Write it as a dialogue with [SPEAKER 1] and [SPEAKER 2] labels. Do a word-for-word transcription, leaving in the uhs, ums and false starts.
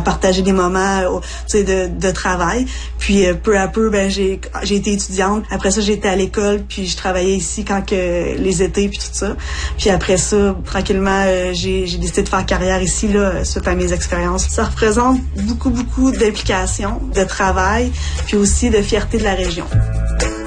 [SPEAKER 1] partager des moments euh, tu sais, de, de travail. Puis euh, peu à peu, ben j'ai j'ai été étudiante. Après ça, j'ai été à l'école, puis je travaillais ici quand que les étés, puis tout ça. Puis après ça, tranquillement, euh, j'ai, j'ai décidé de faire carrière ici, là, suite à mes expériences. Ça représente beaucoup, beaucoup d'implications, de travail, puis aussi de fierté de la région.